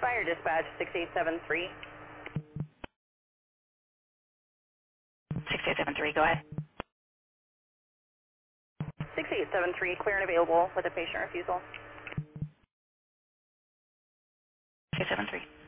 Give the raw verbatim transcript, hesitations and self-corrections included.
Fire dispatch six eight seven three. six eight seven three, go ahead. six eight seven three, clear and available with a patient refusal. six eight seven three.